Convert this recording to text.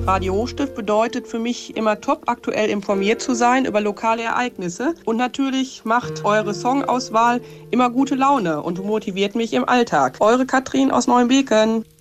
Radio Hochstift bedeutet für mich immer top aktuell informiert zu sein über lokale Ereignisse. Und natürlich macht eure Songauswahl immer gute Laune und motiviert mich im Alltag. Eure Katrin aus Neuenbeken.